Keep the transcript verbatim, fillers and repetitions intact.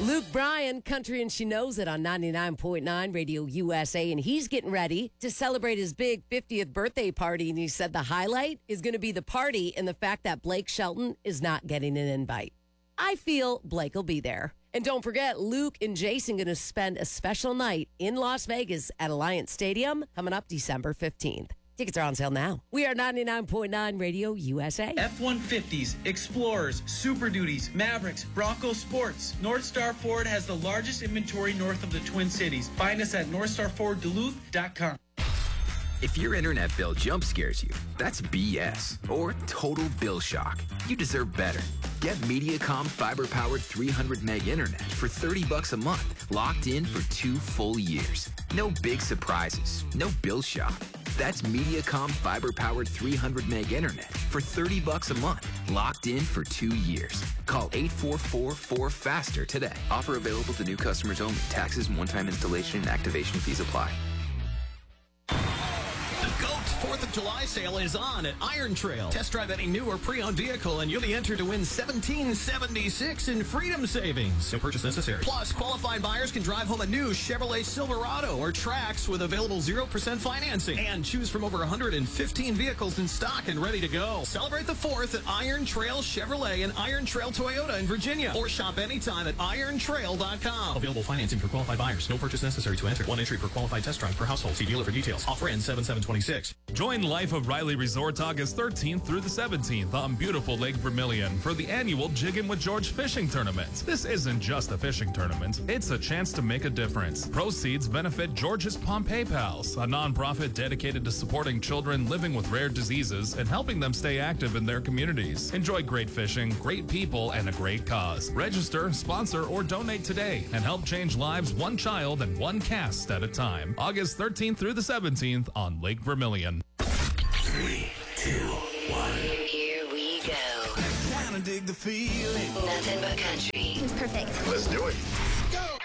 Luke Bryan, Country and She Knows It on ninety-nine point nine Radio U S A, and he's getting ready to celebrate his big fiftieth birthday party, and he said the highlight is going to be the party and the fact that Blake Shelton is not getting an invite. I feel Blake will be there. And don't forget, Luke and Jason going to spend a special night in Las Vegas at Alliance Stadium coming up December fifteenth. Tickets are on sale now. We are ninety-nine point nine Radio U S A. F one fifties, Explorers, Super Duties, Mavericks, Bronco Sports. North Star Ford has the largest inventory north of the Twin Cities. Find us at north star ford duluth dot com. If your internet bill jump scares you, that's B S or total bill shock. You deserve better. Get Mediacom fiber-powered three hundred meg internet for thirty bucks a month, locked in for two full years. No big surprises, no bill shock. That's Mediacom fiber-powered three hundred meg internet for thirty bucks a month, locked in for two years. Call eight four four, four faster today. Offer available to new customers only. Taxes and one-time installation and activation fees apply. fourth of July sale is on at Iron Trail. Test drive any new or pre-owned vehicle and you'll be entered to win seventeen seventy-six in freedom savings. No purchase necessary. Plus, qualified buyers can drive home a new Chevrolet Silverado or Trax with available zero percent financing and choose from over one hundred fifteen vehicles in stock and ready to go. Celebrate the fourth at Iron Trail Chevrolet and Iron Trail Toyota in Virginia, or shop anytime at iron trail dot com. Available financing for qualified buyers. No purchase necessary to enter. One entry per qualified test drive per household. See dealer for details. Offer ends seven seven twenty-six. Join Life of Riley Resort August thirteenth through the seventeenth on beautiful Lake Vermilion for the annual Jiggin' with George fishing tournament. This isn't just a fishing tournament, it's a chance to make a difference. Proceeds benefit George's Pompeii Pals, a nonprofit dedicated to supporting children living with rare diseases and helping them stay active in their communities. Enjoy great fishing, great people, and a great cause. Register, sponsor, or donate today and help change lives one child and one cast at a time. August thirteenth through the seventeenth on Lake Vermilion. Three, two, one. Here we go. Kinda dig the feeling. Nothing but country. Perfect. Let's do it. Go!